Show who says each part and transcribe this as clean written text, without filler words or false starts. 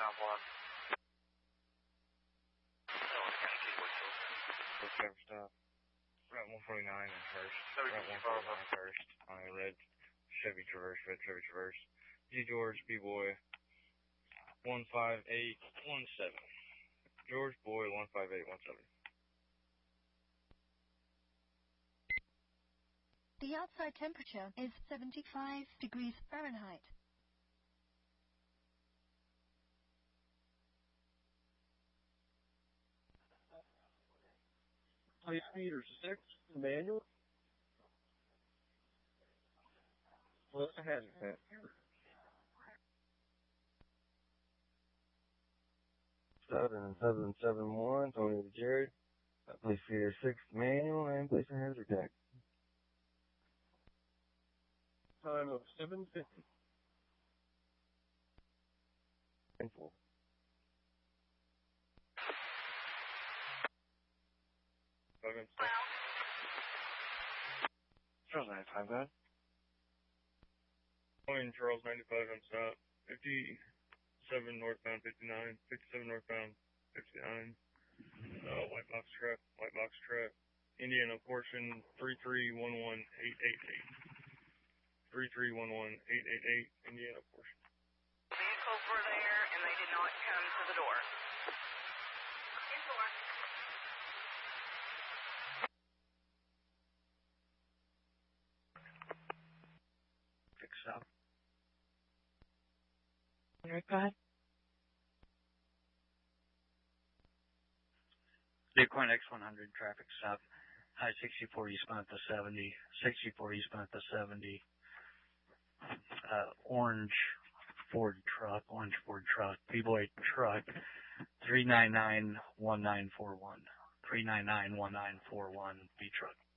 Speaker 1: Traffic stop. Route 149 and first. Route 149 first. On a red Chevy Traverse, red Chevy Traverse. G. George, B. Boy, 15817. George Boy, 15817.
Speaker 2: The outside temperature is 75 degrees Fahrenheit.
Speaker 3: Meters 6, manual. Well, that's a hazard hat. 7771, Tony to Jared. Place feeder 6 manual and place a hazard tag. Time of 7:50. And 4.
Speaker 1: Charles 95, go ahead. Morning, Charles 95, I'm stop. 57 northbound 59, 57 northbound 59. White box truck. Indiana portion 3311888. 3311888, Indiana portion.
Speaker 4: Vehicles were there and they did not come to the door.
Speaker 1: Fix up. Alright, go ahead.
Speaker 5: Bitcoin X100 traffic stop. High 64 eastbound at the 70. 64 eastbound at the 70. Orange Ford truck. B-Boy truck. 3991941. 3991941 B truck.